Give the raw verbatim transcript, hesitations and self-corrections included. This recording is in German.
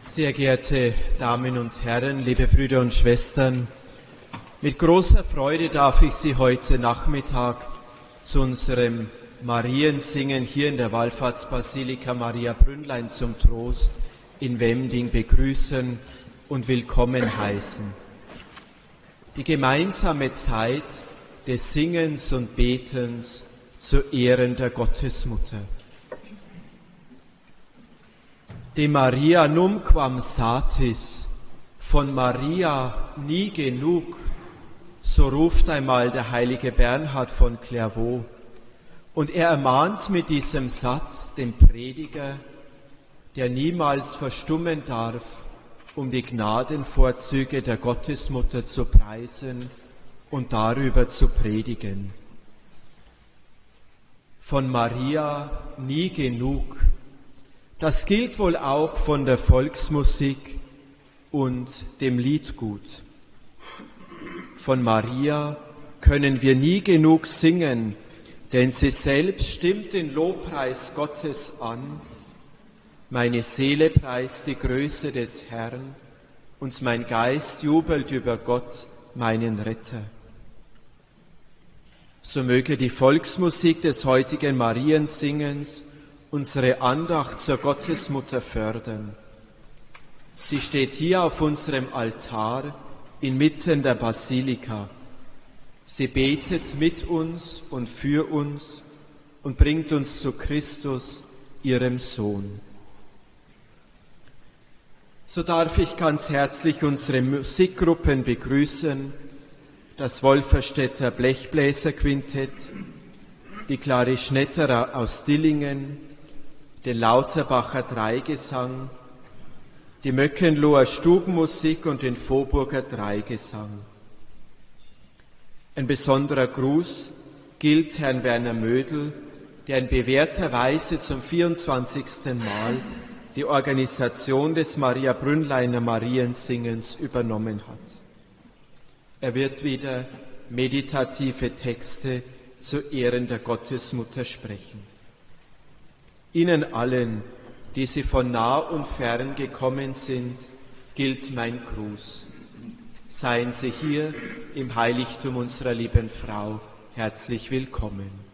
Sehr geehrte Damen und Herren, liebe Brüder und Schwestern, mit großer Freude darf ich Sie heute Nachmittag zu unserem Mariensingen hier in der Wallfahrtsbasilika Maria Brünnlein zum Trost in Wemding begrüßen und willkommen heißen. Die gemeinsame Zeit des Singens und Betens zu Ehren der Gottesmutter. De Maria numquam satis, von Maria nie genug, so ruft einmal der heilige Bernhard von Clairvaux. Und er ermahnt mit diesem Satz den Prediger, der niemals verstummen darf, um die Gnadenvorzüge der Gottesmutter zu preisen und darüber zu predigen. Von Maria nie genug. Das gilt wohl auch von der Volksmusik und dem Liedgut. Von Maria können wir nie genug singen, denn sie selbst stimmt den Lobpreis Gottes an. Meine Seele preist die Größe des Herrn und mein Geist jubelt über Gott, meinen Retter. So möge die Volksmusik des heutigen Mariensingens unsere Andacht zur Gottesmutter fördern. Sie steht hier auf unserem Altar inmitten der Basilika. Sie betet mit uns und für uns und bringt uns zu Christus, ihrem Sohn. So darf ich ganz herzlich unsere Musikgruppen begrüßen, das Wolferstädter Blechbläserquintett, die Klarischnetterer aus Dillingen, den Lauterbacher Dreigesang, die Möckenloher Stubenmusik und den Vohburger Dreigesang. Ein besonderer Gruß gilt Herrn Werner Mödel, der in bewährter Weise zum vierundzwanzigsten Mal die Organisation des Maria Brünnleiner Mariensingens übernommen hat. Er wird wieder meditative Texte zu Ehren der Gottesmutter sprechen. Ihnen allen, die Sie von nah und fern gekommen sind, gilt mein Gruß. Seien Sie hier im Heiligtum unserer lieben Frau herzlich willkommen.